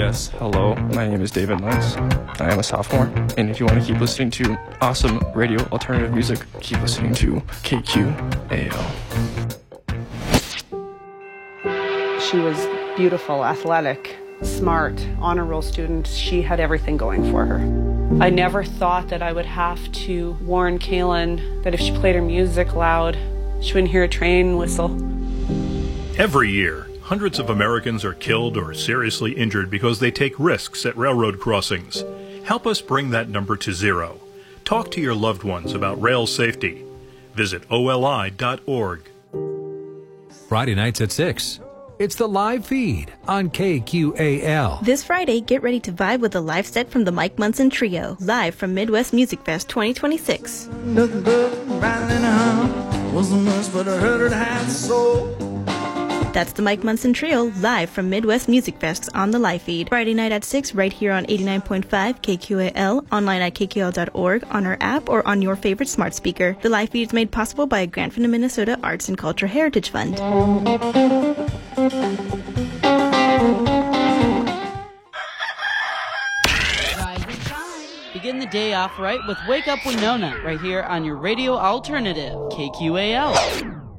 Yes, hello, my name is David Lentz. I am a sophomore, and if you want to keep listening to awesome radio alternative music, keep listening to KQAL. She was beautiful, athletic, smart, honor roll student. She had everything going for her. I never thought that I would have to warn Kaylin that if she played her music loud, she wouldn't hear a train whistle. Every year, hundreds of Americans are killed or seriously injured because they take risks at railroad crossings. Help us bring that number to zero. Talk to your loved ones about rail safety. Visit oli.org. Friday nights at 6. It's the live feed on KQAL. This Friday, get ready to vibe with a live set from the Mike Munson Trio, live from Midwest Music Fest 2026. That's the Mike Munson Trio, live from Midwest Music Fest on the live feed. Friday night at 6, right here on 89.5 KQAL, online at KQAL.org, on our app, or on your favorite smart speaker. The live feed is made possible by a grant from the Minnesota Arts and Culture Heritage Fund. Begin the day off right with Wake Up Winona, right here on your radio alternative, KQAL.